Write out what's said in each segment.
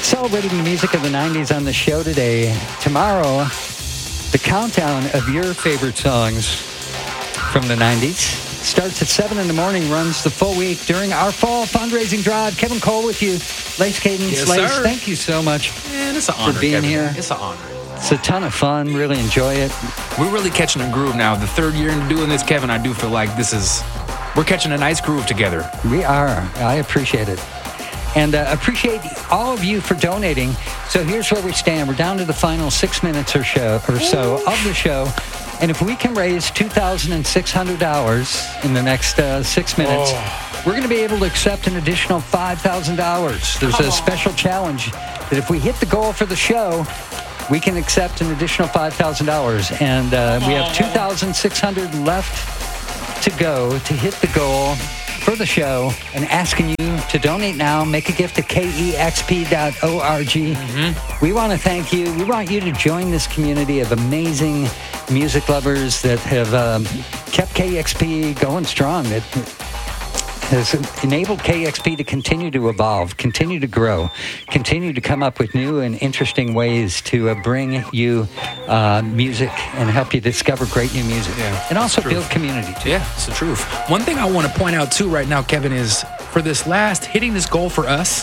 Celebrating the music of the 90s on the show today. Tomorrow, the countdown of your favorite songs from the 90s starts at 7 in the morning, runs the full week during our fall fundraising drive. Kevin Cole with you. Lace Cadence. Yes, Lace, sir. Thank you so much it's an honor, for being Kevin. here. It's an honor. It's a ton of fun. Really enjoy it. We're really catching a groove now. The third year in doing this, Kevin, I do feel like we're catching a nice groove together. We are. I appreciate it. And appreciate all of you for donating. So here's where we stand. We're down to the final 6 minutes or so of the show. And if we can raise $2,600 in the next 6 minutes, we're going to be able to accept an additional $5,000. There's a special challenge that if we hit the goal for the show, we can accept an additional $5,000. And we have $2,600 left to go to hit the goal for the show, and asking you to donate now. Make a gift at kexp.org. We want to thank you. We want you to join this community of amazing music lovers that have kept KEXP going strong, that has enabled KEXP to continue to evolve, continue to grow, continue to come up with new and interesting ways to bring you music and help you discover great new music. Yeah, and also build community, too. Yeah, it's the truth. One thing I want to point out, too, right now, Kevin, is for this hitting this goal for us,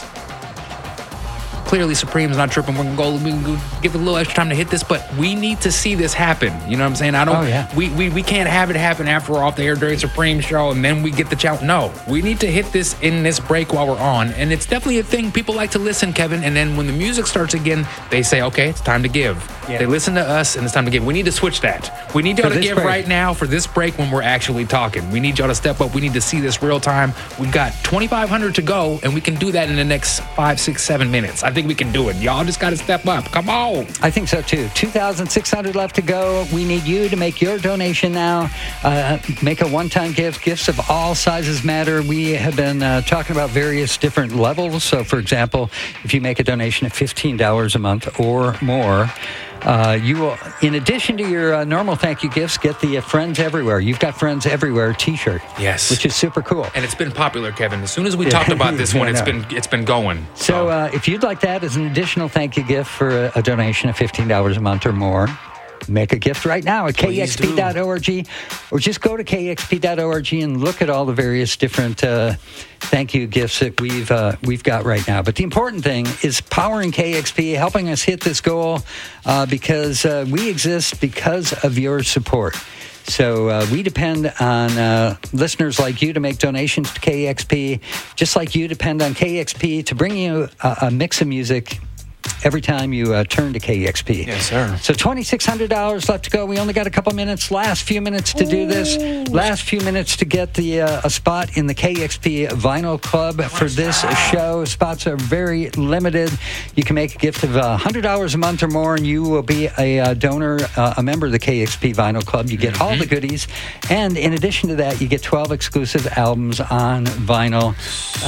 clearly Supreme's not tripping. We can give it a little extra time to hit this, but we need to see this happen. You know what I'm saying? We can't have it happen after we're off the air during Supreme show and then we get the challenge. No, we need to hit this in this break while we're on. And it's definitely a thing. People like to listen, Kevin, and then when the music starts again, they say, okay, it's time to give. Yeah. They listen to us and it's time to give. We need to switch that. We need y'all to give right now for this break when we're actually talking. We need y'all to step up. We need to see this real time. We've got 2,500 to go, and we can do that in the next 5, 6, 7 minutes. I think we can do it. Y'all just got to step up. Come on. I think so, too. 2,600 left to go. We need you to make your donation now. Make a one-time gift. Gifts of all sizes matter. We have been talking about various different levels. So, for example, if you make a donation of $15 a month or more, you will, in addition to your normal thank you gifts, get the Friends Everywhere. You've got Friends Everywhere t-shirt. Yes. Which is super cool. And it's been popular, Kevin. As soon as we talked about this one, it's been going. So if you'd like that as an additional thank you gift for a donation of $15 a month or more, make a gift right now at kexp.org, or just go to kexp.org and look at all the various different thank you gifts that we've got right now. But the important thing is powering KEXP, helping us hit this goal, because we exist because of your support. So we depend on listeners like you to make donations to KEXP, just like you depend on KEXP to bring you a mix of music every time you turn to KEXP. Yes, sir. So $2,600 left to go. We only got a couple minutes, last few minutes to do this. Last few minutes to get a spot in the KEXP Vinyl Club for this show. Spots are very limited. You can make a gift of $100 a month or more, and you will be a donor, a member of the KEXP Vinyl Club. You get all the goodies. And in addition to that, you get 12 exclusive albums on vinyl.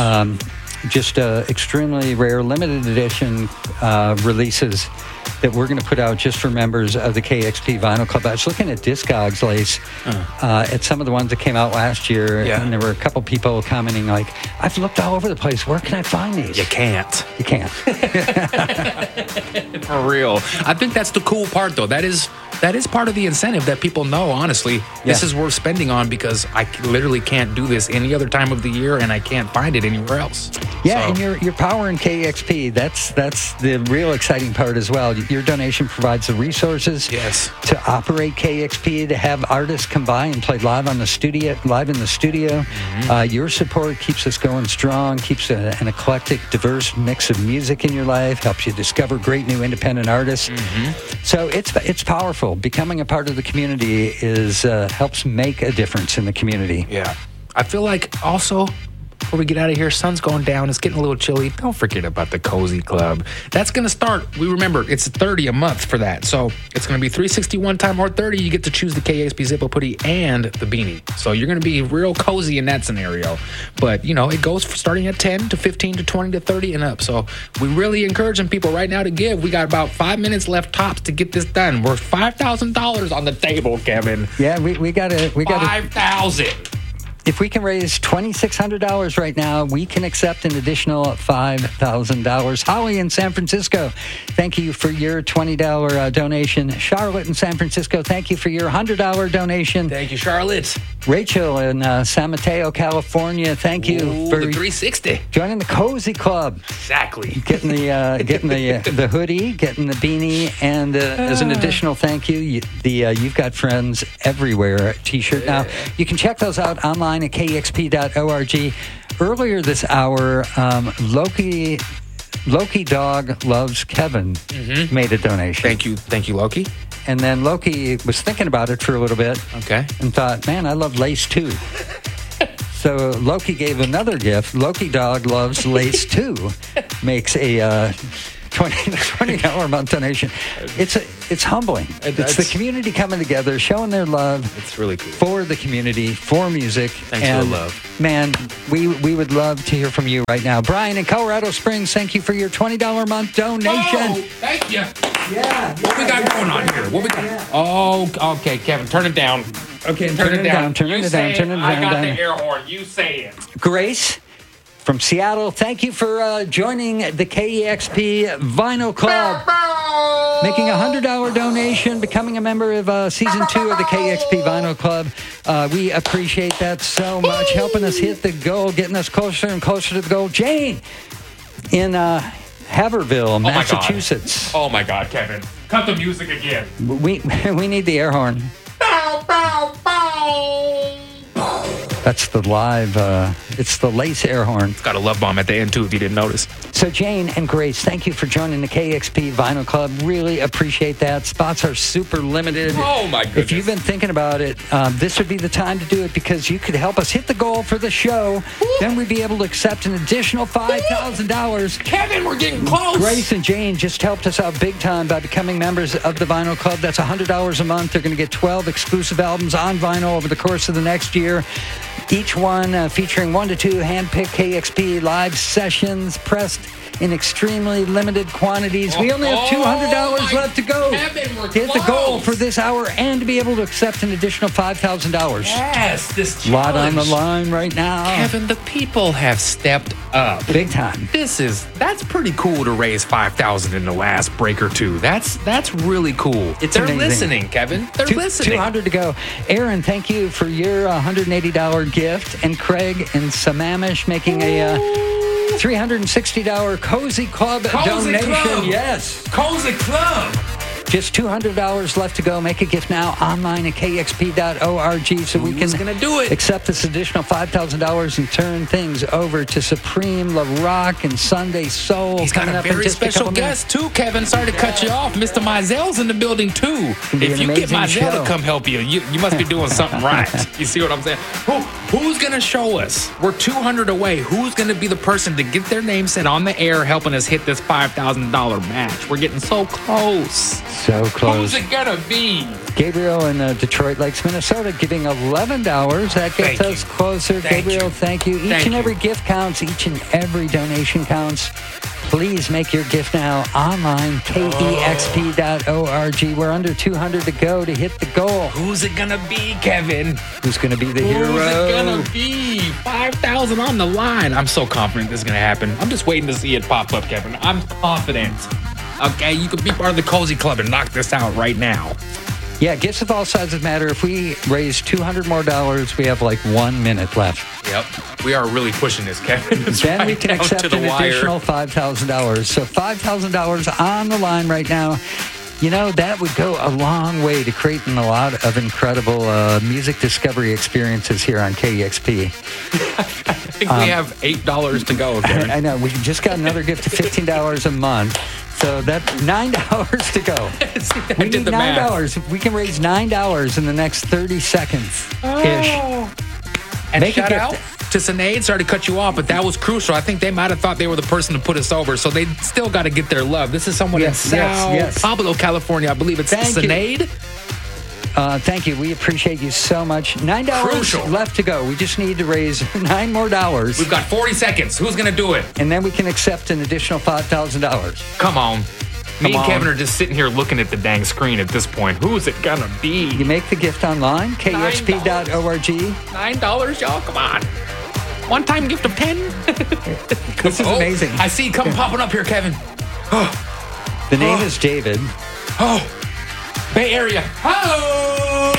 Just extremely rare, limited edition releases that we're going to put out just for members of the KEXP Vinyl Club. I was looking at Discogs, Lace, at some of the ones that came out last year, and there were a couple people commenting like, I've looked all over the place. Where can I find these? You can't. You can't. For real. I think that's the cool part, though. That is part of the incentive that people know, honestly. This is worth spending on because I literally can't do this any other time of the year, and I can't find it anywhere else. Yeah, so. And you're powering KEXP. That's the real exciting part as well. Your donation provides the resources to operate KEXP, to have artists come by and play live in the studio. Your support keeps us going strong, keeps an eclectic, diverse mix of music in your life, helps you discover great new independent artists. So it's powerful. Becoming a part of the community helps make a difference in the community. Yeah. I feel like also, before we get out of here, sun's going down, it's getting a little chilly. Don't forget about the Cozy Club. That's going to start, we remember, it's $30 a month for that. So it's going to be $361 one time or $30. You get to choose the KEXP Zippo Hoodie and the beanie. So you're going to be real cozy in that scenario. But, it goes starting at 10 to 15 to 20 to 30 and up. So we really encouraging people right now to give. We got about 5 minutes left tops to get this done. We're $5,000 on the table, Kevin. Yeah, we got to. $5,000. If we can raise $2,600 right now, we can accept an additional $5,000. Holly in San Francisco, thank you for your $20 donation. Charlotte in San Francisco, thank you for your $100 donation. Thank you, Charlotte. Rachel in San Mateo, California, thank you for the 360. joining the Cozy Club. Exactly. Getting the hoodie, getting the beanie, and as an additional thank you, You've Got Friends Everywhere t-shirt. Now, you can check those out online at kexp.org. Earlier this hour, Loki Dog Loves Kevin made a donation. Thank you, Loki. And then Loki was thinking about it for a little bit. Okay. And thought, man, I love lace too. So Loki gave another gift. Loki Dog Loves Lace too. Makes a $20 a month donation. It's humbling. It's the community coming together, showing their love. It's really cool. For the community, for music. Thanks for the love. Man, we would love to hear from you right now. Brian in Colorado Springs, thank you for your $20 a month donation. Oh, thank you. Yeah. What we got going on here? What we got? Yeah. Oh, okay, Kevin, turn it down. Okay, turn it down. Turn it down. I got the air horn. You say it. Grace from Seattle, thank you for joining the KEXP Vinyl Club. Making a $100 donation, becoming a member of Season 2 of the KEXP Vinyl Club. We appreciate that so much. Helping us hit the goal, getting us closer and closer to the goal. Jane in Haverhill, Massachusetts. Oh my God, Kevin. Cut the music again. We need the air horn. Bow, bow, bow. That's the live, it's the lace air horn. It's got a love bomb at the end, too, if you didn't notice. So, Jane and Grace, thank you for joining the KEXP Vinyl Club. Really appreciate that. Spots are super limited. Oh, my goodness. If you've been thinking about it, this would be the time to do it because you could help us hit the goal for the show. Then we'd be able to accept an additional $5,000. Kevin, we're getting close. Grace and Jane just helped us out big time by becoming members of the Vinyl Club. That's $100 a month. They're going to get 12 exclusive albums on vinyl over the course of the next year. Each one featuring 1 to 2 hand-picked KEXP live sessions pressed in extremely limited quantities. We only have $200 left to go to hit the goal for this hour and to be able to accept an additional $5,000. Yes, this challenge. Lot on the line right now. Kevin, the people have stepped up. Big time. That's pretty cool to raise $5,000 in the last break or two. That's really cool. They're amazing. Listening, Kevin. They're listening. 200 to go. Aaron, thank you for your $180 gift. And Craig in Sammamish making a $360 Cozy Club donation. Club. Yes. Cozy Club. Just $200 left to go. Make a gift now online at kexp.org so we can gonna do it? accept this additional $5,000 and turn things over to Supreme, La Rock, and Sunday Soul. He's got coming a up in very just special guest, too, Kevin. Sorry to cut you off. Mr. Mizell's in the building, too. If you get Mizell to come help you, you must be doing something right. You see what I'm saying? Who's going to show us? We're 200 away. Who's going to be the person to get their name said on the air helping us hit this $5,000 match? We're getting so close. So close. Who's it gonna be? Gabriel in Detroit Lakes, Minnesota, giving $11. That gets us closer. Gabriel, thank you. Each and every gift counts. Each and every donation counts. Please make your gift now online, kexp.org. We're under 200 to go to hit the goal. Who's it gonna be, Kevin? Who's gonna be the hero? Who's it gonna be? 5,000 on the line. I'm so confident this is gonna happen. I'm just waiting to see it pop up, Kevin. I'm confident. Okay, you could be part of the Cozy Club and knock this out right now. Yeah, gifts of all sizes matter. If we raise $200 more, we have like 1 minute left. Yep, we are really pushing this, Kevin. Then we can accept an additional $5,000. So $5,000 on the line right now. You know, that would go a long way to creating a lot of incredible music discovery experiences here on KEXP. I think we have $8 to go, Kevin. I know. We just got another gift of $15 a month. So that's $9 to go. We need $9. If we can raise $9 in the next 30 seconds-ish. And shout out to Sinead. Sorry to cut you off, but that was crucial. I think they might have thought they were the person to put us over, so they still got to get their love. This is someone in Sao Pablo, California. I believe it's Sinead. Thank you. We appreciate you so much. $9 left to go. We just need to raise $9 more. We've got 40 seconds. Who's going to do it? And then we can accept an additional $5,000. Come on. Me and Kevin are just sitting here looking at the dang screen at this point. Who is it gonna be? You make the gift online, kexp.org. $9, y'all. Come on. One-time gift of 10. This is amazing. I see. Come popping up here, Kevin. The name is David. Oh, Bay Area. Oh,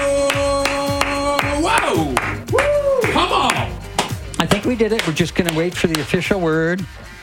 whoa. Woo. Come on. I think we did it. We're just going to wait for the official word.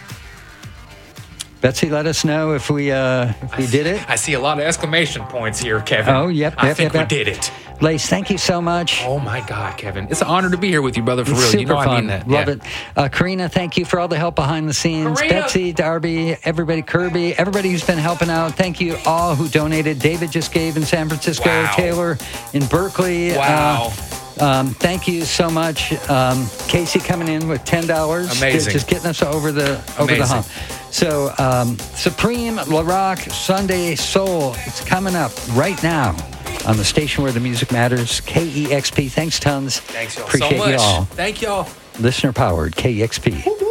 Betsy, let us know if we did it. I see a lot of exclamation points here, Kevin. Oh, yep. I think we did it. Lace, thank you so much. Oh, my God, Kevin. It's an honor to be here with you, brother, for real. Super You know fun. I mean that. Love it. Karina, thank you for all the help behind the scenes. Karina. Betsy, Darby, everybody, Kirby, everybody who's been helping out. Thank you all who donated. David just gave in San Francisco. Wow. Taylor in Berkeley. Wow. Thank you so much. Casey coming in with $10. Amazing. Just getting us over the hump. So, Supreme LaRock Sunday Soul, it's coming up right now on the station where the music matters, KEXP. Thanks tons. Thanks, y'all. Appreciate so much. you all. Thank y'all. Listener powered, KEXP.